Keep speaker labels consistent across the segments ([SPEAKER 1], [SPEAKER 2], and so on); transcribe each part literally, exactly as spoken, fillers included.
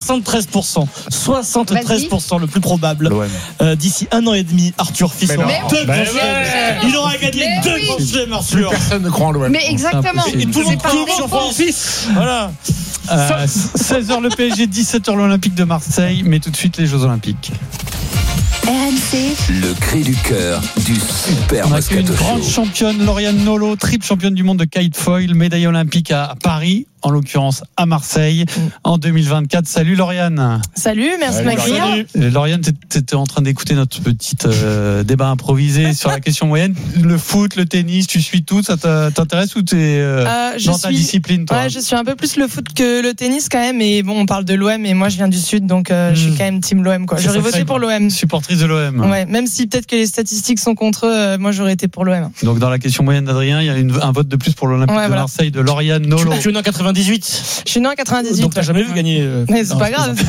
[SPEAKER 1] soixante-treize pour cent. soixante-treize pour cent le plus probable. Euh, d'ici un an et demi, Arthur Fils aura deux grands chelems. Il aura gagné mais deux oui. grands chelems, Arthur.
[SPEAKER 2] Personne ne croit en l'O M.
[SPEAKER 3] Mais exactement.
[SPEAKER 1] Et tout le monde court sur Francis. Voilà.
[SPEAKER 4] Euh, seize heures le P S G, dix-sept heures l'Olympique de Marseille, mais tout de suite les Jeux Olympiques.
[SPEAKER 5] R M C,
[SPEAKER 6] le cri du cœur du super
[SPEAKER 4] On a
[SPEAKER 6] Moscato
[SPEAKER 4] une
[SPEAKER 6] Show.
[SPEAKER 4] grande championne, Lauriane Nolo, triple championne du monde de kitefoil, médaille olympique à Paris, en l'occurrence à Marseille, en deux mille vingt-quatre. Salut Lauriane.
[SPEAKER 7] Salut, merci de m'accueillir.
[SPEAKER 4] Lauriane, t'étais en train d'écouter notre petit euh, débat improvisé sur la question moyenne. Le foot, le tennis, tu suis tout, ça t'intéresse ou t'es euh, euh, dans ta
[SPEAKER 7] suis,
[SPEAKER 4] discipline toi?
[SPEAKER 7] Ouais, je suis un peu plus le foot que le tennis quand même. Et bon, on parle de l'O M et moi je viens du Sud, donc euh, mmh. je suis quand même team l'O M quoi.
[SPEAKER 4] C'est
[SPEAKER 7] j'aurais voté pour l'O M.
[SPEAKER 4] Supportrice de l'O M.
[SPEAKER 7] Ouais, même si peut-être que les statistiques sont contre eux, euh, moi j'aurais été pour l'O M.
[SPEAKER 4] Donc dans la question moyenne d'Adrien, il y a une, un vote de plus pour l'Olympique
[SPEAKER 7] ouais,
[SPEAKER 4] de
[SPEAKER 7] voilà.
[SPEAKER 4] Marseille de Lauriane Nolo.
[SPEAKER 1] Tu, tu es né en quatre-vingt-dix-huit.
[SPEAKER 7] Je suis né en quatre-vingt-dix-huit.
[SPEAKER 1] Donc t'as jamais vu gagner. Euh...
[SPEAKER 7] Mais c'est
[SPEAKER 1] non,
[SPEAKER 7] pas grave.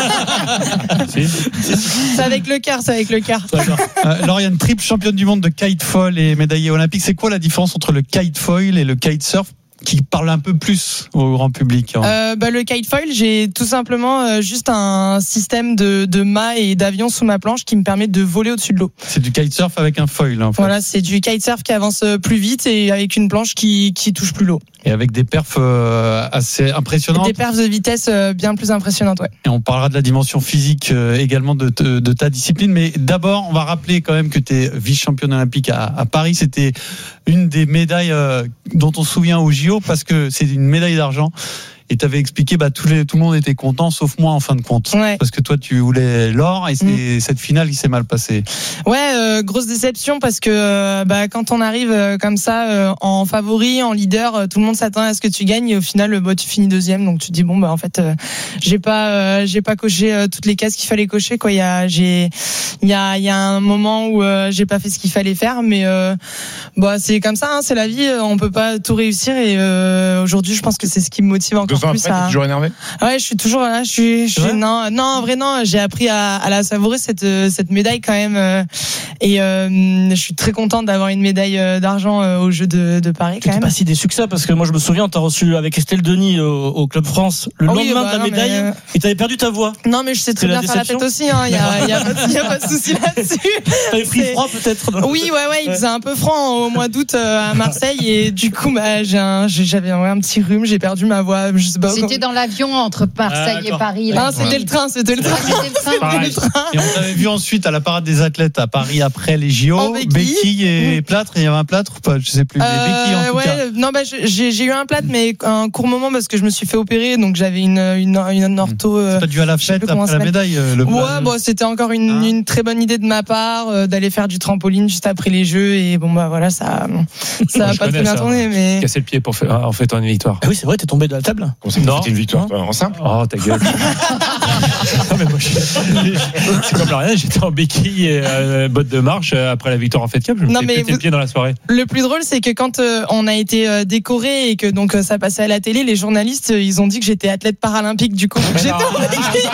[SPEAKER 7] C'est avec le quart, c'est avec le quart.
[SPEAKER 4] euh, Lauriane, triple championne du monde de kitefoil et médaillée olympique. C'est quoi la différence entre le kitefoil et le kitesurf qui parle un peu plus au grand public? Hein.
[SPEAKER 7] Euh, bah, le kitefoil, j'ai tout simplement euh, juste un système de, de mât et d'avion sous ma planche qui me permet de voler au-dessus de l'eau.
[SPEAKER 4] C'est du kitesurf avec un foil en fait.
[SPEAKER 7] Voilà, c'est du kitesurf qui avance plus vite et avec une planche qui, qui touche plus l'eau.
[SPEAKER 4] Et avec des perfs euh, assez impressionnantes.
[SPEAKER 7] Des perfs de vitesse euh, bien plus impressionnantes, ouais.
[SPEAKER 4] Et on parlera de la dimension physique euh, également de, de, de ta discipline. Mais d'abord, on va rappeler quand même que tu es vice-championne olympique à, à Paris. C'était une des médailles euh, dont on se souvient au J O parce que c'est une médaille d'argent. Et tu avais expliqué, bah, tout, les, tout le monde était content, sauf moi en fin de compte.
[SPEAKER 7] Ouais.
[SPEAKER 4] Parce que toi, tu voulais l'or et c'est, mmh. cette finale, il s'est mal passé.
[SPEAKER 7] Ouais, euh, grosse déception parce que euh, bah, quand on arrive euh, comme ça euh, en favori, en leader, euh, tout le monde s'attend à ce que tu gagnes et au final, bah, tu finis deuxième. Donc tu te dis bon bah en fait, euh, j'ai pas, euh, j'ai pas coché euh, toutes les cases qu'il fallait cocher quoi. Il y a, j'ai, il y a, il y a un moment où euh, j'ai pas fait ce qu'il fallait faire, mais euh, bah c'est comme ça, hein, c'est la vie. On peut pas tout réussir et euh, aujourd'hui, je pense que c'est ce qui me motive encore.
[SPEAKER 2] Deux ans après,
[SPEAKER 7] à...
[SPEAKER 2] t'es toujours énervé?
[SPEAKER 7] Ouais, je suis toujours là. Je suis, je suis non, non, en vrai non. J'ai appris à, à la savourer cette cette médaille quand même, euh, et euh, je suis très contente d'avoir une médaille d'argent euh, aux Jeux de, de Paris. Quand même.
[SPEAKER 1] Pas si déçu que ça parce que moi je me souviens, t'as reçu avec Estelle Denis au, au Club France le oh lendemain oui, bah, de la non, médaille mais... et t'avais perdu ta voix.
[SPEAKER 7] Non mais je sais très bien faire la tête aussi. Il hein. y a, y a, y a pas de souci là-dessus.
[SPEAKER 1] T'avais pris c'est... froid peut-être.
[SPEAKER 7] Oui, ouais, ouais. Il faisait un peu franc au mois d'août euh, à Marseille et du coup, bah, j'ai un, j'avais un, un petit rhume, j'ai perdu ma voix. Je sais pas.
[SPEAKER 3] C'était
[SPEAKER 7] encore.
[SPEAKER 3] dans l'avion entre Marseille ah, et Paris.
[SPEAKER 7] Là. Non, c'était ouais. le train, c'était le train.
[SPEAKER 3] C'était le train.
[SPEAKER 7] C'était le train.
[SPEAKER 4] Et on t'avait vu ensuite à la parade des athlètes à Paris après les J O.
[SPEAKER 7] Oh,
[SPEAKER 4] béquille et mmh. plâtre. Il y avait un plâtre ou pas? Je sais plus.
[SPEAKER 7] Euh,
[SPEAKER 4] les béquilles en tout
[SPEAKER 7] ouais,
[SPEAKER 4] cas.
[SPEAKER 7] Non, bah, j'ai, j'ai eu un plâtre, mais un court moment parce que je me suis fait opérer, donc j'avais une une une ortho.
[SPEAKER 4] C'est pas dû à la fête après la médaille. Le
[SPEAKER 7] ouais, bon, c'était encore une, ah. une très bonne idée de ma part euh, d'aller faire du trampoline juste après les Jeux et bon bah voilà ça ça a pas très bien tourné, mais
[SPEAKER 2] casser le pied pour faire en fait une victoire.
[SPEAKER 1] Ah oui, c'est vrai, t'es tombé de la table.
[SPEAKER 2] Non, c'était une victoire en simple.
[SPEAKER 4] Oh ta gueule.
[SPEAKER 2] Non mais moi je... c'est comme rien, j'étais en béquille et euh, botte de marche après la victoire en Fed Cup, je me suis pété vous... le pied dans la soirée.
[SPEAKER 7] Le plus drôle c'est que quand euh, on a été euh, décoré et que donc euh, ça passait à la télé, les journalistes euh, ils ont dit que j'étais athlète paralympique du coup. J'étais en béquille.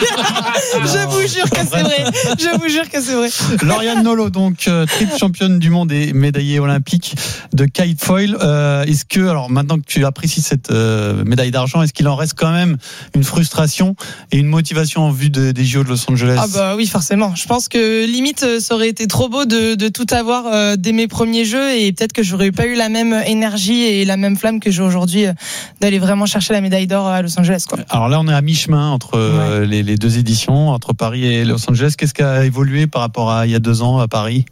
[SPEAKER 7] Je vous jure que c'est vrai. Je vous jure que c'est vrai.
[SPEAKER 4] Lauriane Nolo donc euh, triple championne du monde et médaillée olympique de kitefoil. Euh, est-ce que alors maintenant que tu apprécies cette euh, médaille d'argent, est-ce qu'il en reste quand même une frustration et une motivation en vue de, des J O de Los Angeles?
[SPEAKER 7] Ah bah oui forcément. Je pense que limite ça aurait été trop beau de, de tout avoir euh, dès mes premiers Jeux et peut-être que j'aurais pas eu la même énergie et la même flamme que j'ai aujourd'hui euh, d'aller vraiment chercher la médaille d'or à Los Angeles quoi.
[SPEAKER 4] Alors là on est à mi-chemin entre euh, ouais. les, les deux éditions, entre Paris et Los Angeles. Qu'est-ce qui a évolué par rapport à il y a deux ans à Paris?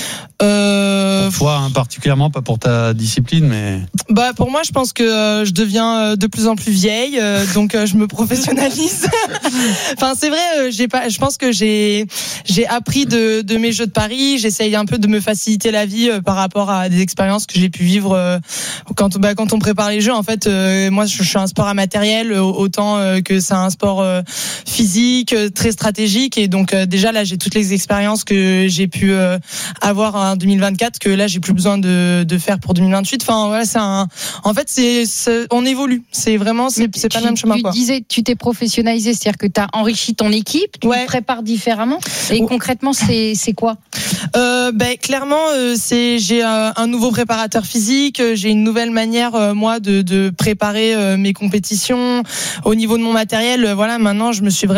[SPEAKER 7] Euh...
[SPEAKER 4] Pour toi, hein, particulièrement, pas pour ta discipline, mais.
[SPEAKER 7] Bah pour moi, je pense que euh, je deviens euh, de plus en plus vieille, euh, donc euh, je me professionnalise. Enfin, c'est vrai, euh, j'ai pas. Je pense que j'ai j'ai appris de de mes Jeux de Paris. J'essaye un peu de me faciliter la vie euh, par rapport à des expériences que j'ai pu vivre euh, quand bah quand on prépare les Jeux. En fait, euh, moi, je, je suis un sport immatériel autant euh, que c'est un sport euh, physique, euh, très stratégique, et donc euh, déjà là, j'ai toutes les expériences que j'ai pu euh, avoir en deux mille vingt-quatre que là j'ai plus besoin de de faire pour deux mille vingt-huit. Enfin voilà, c'est un en fait c'est, c'est on évolue. C'est vraiment c'est, c'est pas
[SPEAKER 3] tu,
[SPEAKER 7] le même chemin
[SPEAKER 3] tu
[SPEAKER 7] quoi.
[SPEAKER 3] Tu disais tu t'es professionnalisé, c'est-à-dire que tu as enrichi ton équipe, tu ouais. te prépares différemment et ouais. concrètement c'est c'est quoi?
[SPEAKER 7] Euh ben clairement euh, c'est j'ai euh, un nouveau préparateur physique, j'ai une nouvelle manière euh, moi de de préparer euh, mes compétitions au niveau de mon matériel. Euh, voilà, maintenant je me suis vraiment